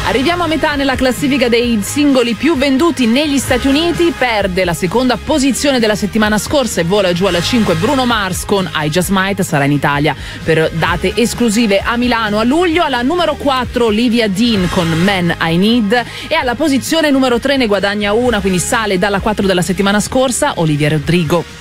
Arriviamo a metà nella classifica dei singoli più venduti negli Stati Uniti. Perde la seconda posizione della settimana scorsa e vola giù alla 5 Bruno Mars con I Just Might. Sarà in Italia per date esclusive a Milano a luglio. Alla numero 4 Olivia Dean con Man I Need, e alla posizione numero 3 ne guadagna una, quindi sale dalla 4 della settimana scorsa Olivia Rodrigo